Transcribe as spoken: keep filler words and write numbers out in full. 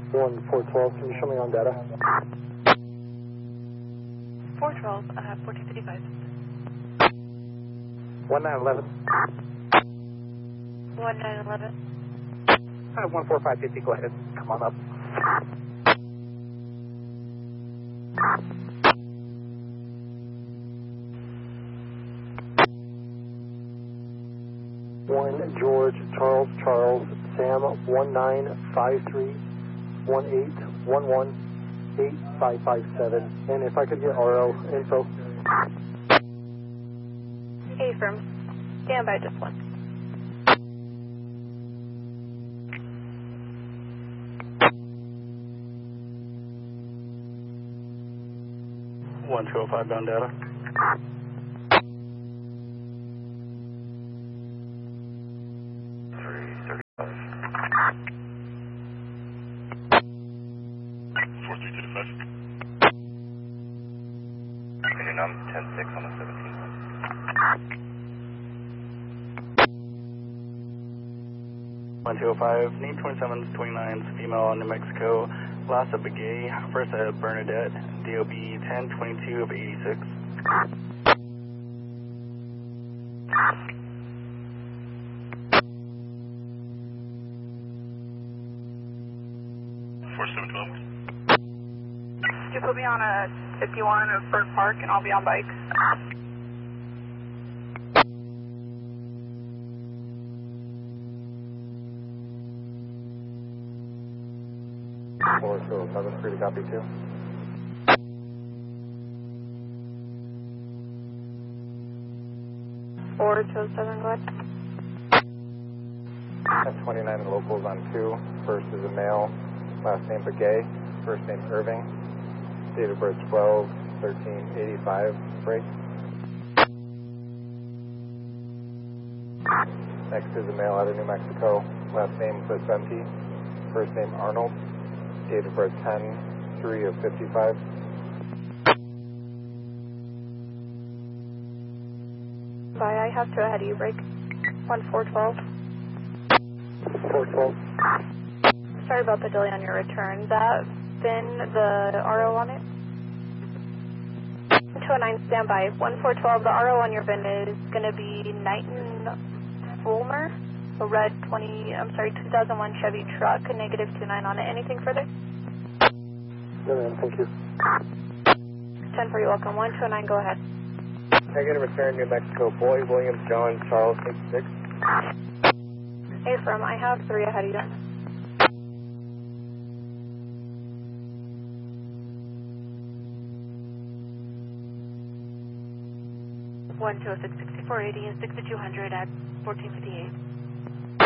one four twelve, can you show me on data? four twelve, uh, fourteen fifty-five. one nine eleven. one nine eleven. Uh, one four five fifty, go ahead, come on up. one George Charles Charles Sam one nine five three one eight one one eight five five seven, and if I could get R O info. A firm, stand by just one. one two oh five bound data. four three two five. And I'm ten six on the seventeen. one two oh five, need twenty-seven twenty-nine, female New Mexico, last at Begay, first at Bernadette, D O B ten twenty-two of eighty-six. four seven twelve. You put me on a fifty-one of Bird Park and I'll be on bike. four two oh seven, free to copy two. four two oh seven, go ahead. ten twenty-nine locals on two. First is a male, last name Begay, first name Irving, date of birth twelve thirteen eighty-five, break. Next is a male out of New Mexico, last name Vicente, first name Arnold, date of birth ten three of fifty-five. Bye, I have to ahead of you, break. one four twelve. four twelve. Sorry about the delay on your return. That VIN, the R O on it? two oh nine, stand by. one four twelve, the R O on your VIN is going to be Knighton Fulmer, a red twenty, I'm sorry, two thousand one Chevy truck, a negative two nine on it. Anything further? No, ma'am, thank you. ten for you, welcome. one two oh nine, go ahead. Can I get a return New Mexico boy, William John Charles sixty-six? Hey, firm, I have three ahead of you. one two oh six, sixty-four eighty and sixty-two hundred at fourteen fifty-eight.